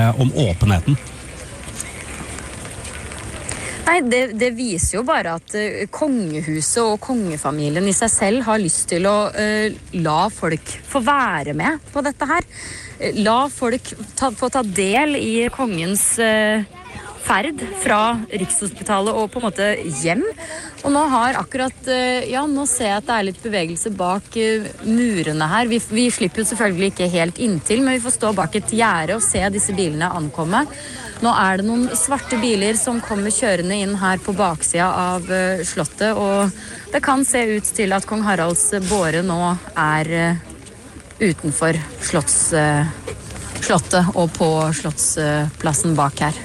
om åpenheten? Nei, det viser jo bare at kongehuset og kongefamilien i seg selv har lyst til å la folk få være med på dette her. La folk få ta del i kongens ferd fra Rikshospitalet og på en måte hjem. Og nå har akkurat, nå ser jeg at det litt bevegelse bak murene her. Vi slipper jo selvfølgelig ikke helt inntil, men vi får stå bak et gjerde og se disse bilene ankomme. Nå det noen svarte biler som kommer kjørende inn her på baksida av slottet, og det kan se ut til at kong Haralds båre nå utenfor slottet og på slottsplassen bak her.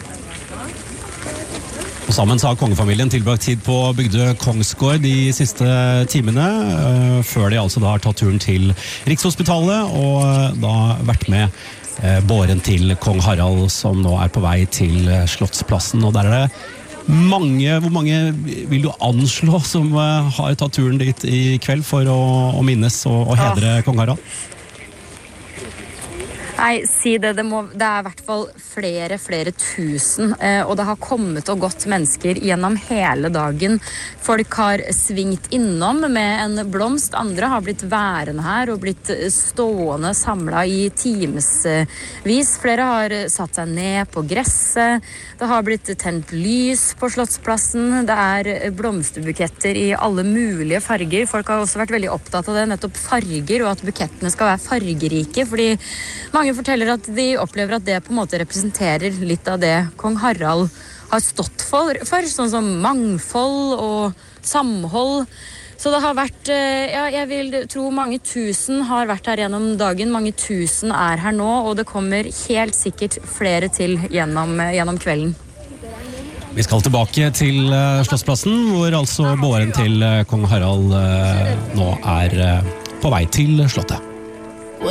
Og sammen har kongefamilien tilbrakt tid på Bygdøy Kongsgård de siste timene, før de altså da har tatt turen til Rikshospitalet og da vært med båren til kong Harald som nå på vei til Slottsplassen. Og der det mange, hvor mange vil du anslå som har tatt turen dit i kveld for å minnes og hedre kong Harald? Nei, si det. Det I hvert fall flere tusen, og det har kommet og gått mennesker gjennom hele dagen. Folk har svingt innom med en blomst, andre har blitt værende her og blitt stående samlet i timesvis. Flere har satt seg ned på gresset, det har blitt tent lys på Slottsplassen, det blomsterbuketter i alle mulige farger. Folk har også vært veldig opptatt av det, nettopp farger, og at bukettene skal være fargerike, fordi mange forteller at de opplever at det på en måte representerer litt av det kong Harald har stått for sånn som mangfold og samhold. Så det har vært, jeg vil tro mange tusen har vært her gjennom dagen, mange tusen her nå, og det kommer helt sikkert flere til gjennom kvelden. Vi skal tilbake til Slottsplassen, hvor altså båren til kong Harald nå på vei til slottet.